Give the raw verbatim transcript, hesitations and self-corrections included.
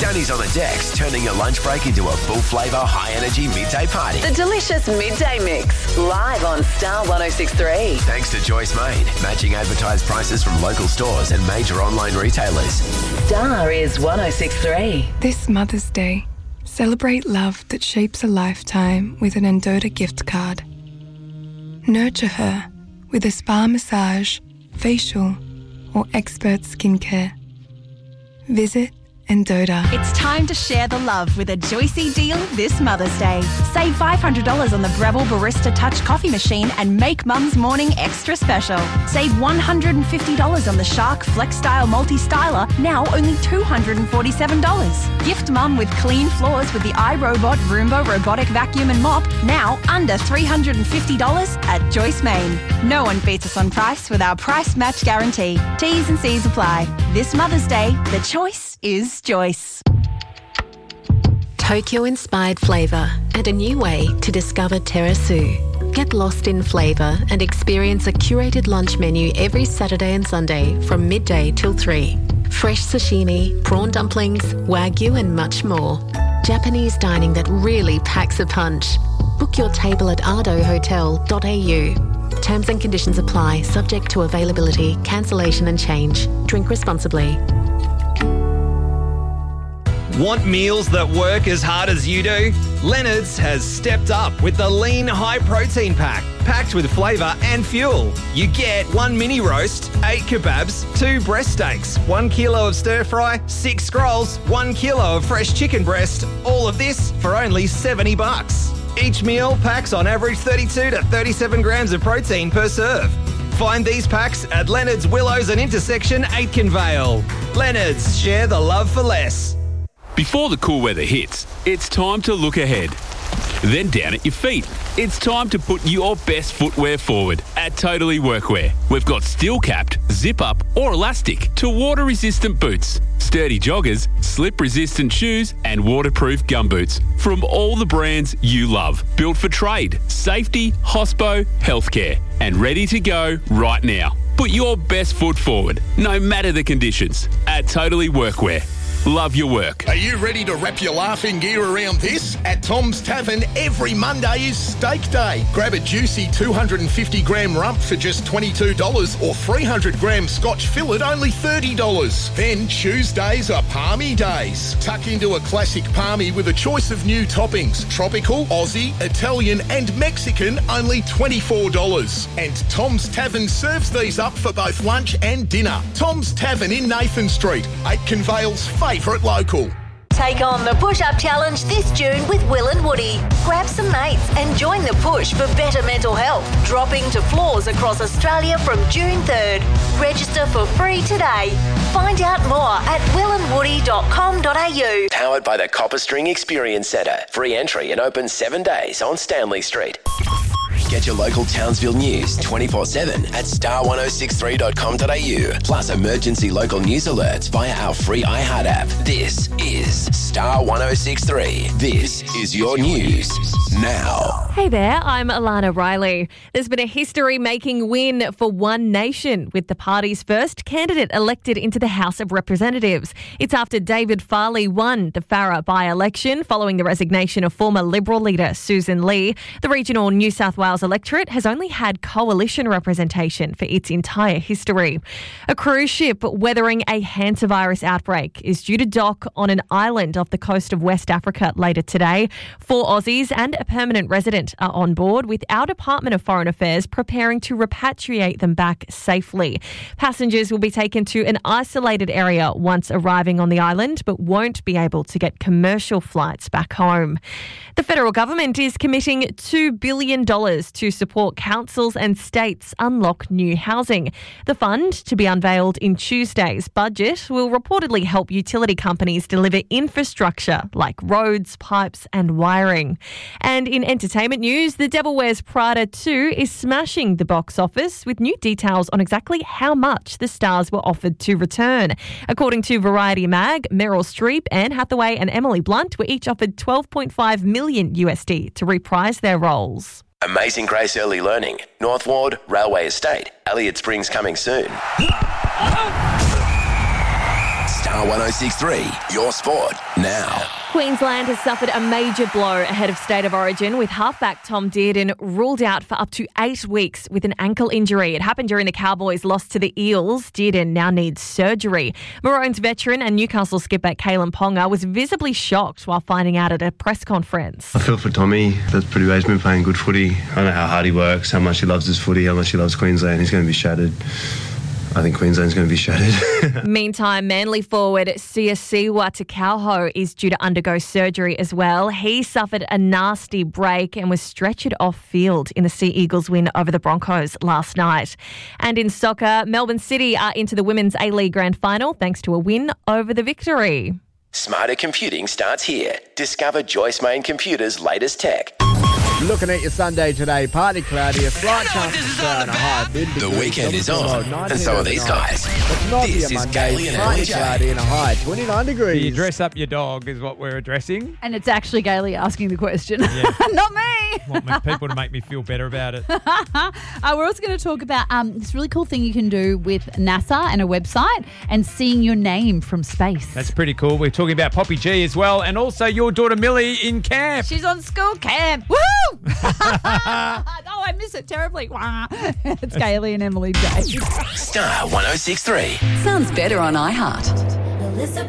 Tony's on the decks, turning your lunch break into a full-flavour, high-energy midday party. The delicious Midday Mix, live on Star one oh six point three. Thanks to Joyce Main, matching advertised prices from local stores and major online retailers. Star is one oh six point three. This Mother's Day, celebrate love that shapes a lifetime with an Endota gift card. Nurture her with a spa massage, facial, or expert skincare. Visit Endota. It's time to share the love with a Joycey deal this Mother's Day. Save five hundred dollars on the Breville Barista Touch coffee machine and make Mum's morning extra special. Save one hundred fifty dollars on the Shark Flex Style Multi-Styler, now only two hundred forty-seven dollars. Gift Mum with clean floors with the iRobot Roomba robotic vacuum and mop, now under three hundred fifty dollars at Joyce Main. No one beats us on price with our price match guarantee. T's and C's apply. This Mother's Day, the choice is Joyce. Tokyo-inspired flavour and a new way to discover Terrasu. Get lost in flavour and experience a curated lunch menu every Saturday and Sunday from midday till three. Fresh sashimi, prawn dumplings, wagyu and much more. Japanese dining that really packs a punch. Book your table at ardo hotel dot a u. Terms and conditions apply, subject to availability, cancellation and change. Drink responsibly. Want meals that work as hard as you do? Leonard's has stepped up with the Lean High Protein Pack, packed with flavour and fuel. You get one mini roast, eight kebabs, two breast steaks, one kilo of stir fry, six scrolls, one kilo of fresh chicken breast. All of this for only seventy bucks. Each meal packs on average thirty-two to thirty-seven grams of protein per serve. Find these packs at Leonard's, Willows and Intersection Aitken Vale. Leonard's, share the love for less. Before the cool weather hits, it's time to look ahead. Then down at your feet, it's time to put your best footwear forward at Totally Workwear. We've got steel-capped, zip-up or elastic to water-resistant boots, sturdy joggers, slip-resistant shoes and waterproof gumboots from all the brands you love. Built for trade, safety, hospo, healthcare and ready to go right now. Put your best foot forward, no matter the conditions, at Totally Workwear. Love your work. Are you ready to wrap your laughing gear around this? At Tom's Tavern, every Monday is Steak Day. Grab a juicy two hundred fifty gram rump for just twenty-two dollars or three hundred gram Scotch fillet only thirty dollars. Then Tuesdays are Palmy Days. Tuck into a classic palmy with a choice of new toppings. Tropical, Aussie, Italian and Mexican only twenty-four dollars. And Tom's Tavern serves these up for both lunch and dinner. Tom's Tavern in Nathan Street, Aitken Vale's favourite local. Take on the push-up challenge this June with Will and Woody. Grab some mates and join the push for better mental health, dropping to floors across Australia from June third. Register for free today. Find out more at will and woody dot com dot a u. Powered by the Copper String Experience Centre. Free entry and open seven days on Stanley Street. Get your local Townsville news twenty-four seven at star one oh six three dot com dot a u. Plus emergency local news alerts via our free iHeart app. This is Star one oh six three. This is your news now. Hey there, I'm Alana Riley. There's been a history-making win for One Nation, with the party's first candidate elected into the House of Representatives. It's after David Farley won the Farrer by-election following the resignation of former Liberal leader Susan Lee. The regional New South Wales electorate has only had coalition representation for its entire history. A cruise ship weathering a hantavirus outbreak is due to dock on an island off the coast of West Africa later today. Four Aussies and a permanent resident are on board, with our Department of Foreign Affairs preparing to repatriate them back safely. Passengers will be taken to an isolated area once arriving on the island, but won't be able to get commercial flights back home. The federal government is committing two billion dollars to support councils and states unlock new housing. The fund, to be unveiled in Tuesday's budget, will reportedly help utility companies deliver infrastructure like roads, pipes and wiring. And in entertainment news, The Devil Wears Prada two is smashing the box office, with new details on exactly how much the stars were offered to return. According to Variety Mag, Meryl Streep, Anne Hathaway and Emily Blunt were each offered twelve point five million U S D to reprise their roles. Amazing Grace Early Learning, North Ward, Railway Estate, Elliott Springs coming soon. Star one oh six point three, your sport now. Queensland has suffered a major blow ahead of State of Origin, with halfback Tom Dearden ruled out for up to eight weeks with an ankle injury. It happened during the Cowboys' loss to the Eels. Dearden now needs surgery. Maroons veteran and Newcastle skipper Kalen Ponga was visibly shocked while finding out at a press conference. I feel for Tommy. That's pretty right. He's been playing good footy. I know how hard he works, how much he loves his footy, how much he loves Queensland. He's going to be shattered. I think Queensland's going to be shattered. Meantime, Manly forward Siasiwa Takauho is due to undergo surgery as well. He suffered a nasty break and was stretchered off field in the Sea Eagles win over the Broncos last night. And in soccer, Melbourne City are into the Women's A-League Grand Final thanks to a win over the Victory. Smarter computing starts here. Discover Joyce Main Computer's latest tech. Looking at your Sunday today, partly cloudy, a slight chance of shower and a high. The weekend is on, and so are these guys. This is Gailey and partly L J. cloudy and a high, twenty-nine degrees. Do you dress up your dog is what we're addressing. And it's actually Gailey asking the question, Yeah. not me. Want people to make me feel better about it. uh, we're also going to talk about um, this really cool thing you can do with NASA and a website and seeing your name from space. That's pretty cool. We're talking about Poppy G as well, and also your daughter Millie in camp. She's on school camp. Woo! Oh, I miss it terribly. It's Gailey and Emily J. Star one oh six point three. Sounds better on iHeart.